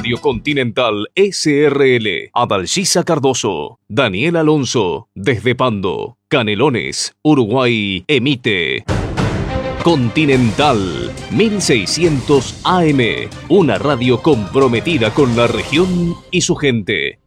Radio Continental SRL. Adalgisa Cardoso, Daniel Alonso, desde Pando, Canelones, Uruguay, emite Continental 1600 AM, una radio comprometida con la región y su gente.